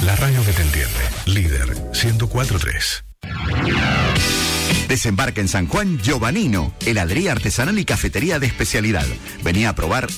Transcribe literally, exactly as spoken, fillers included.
La radio que te entiende. Líder ciento cuatro punto tres. Desembarca en San Juan Giovannino, heladería artesanal y cafetería de especialidad. Vení a probar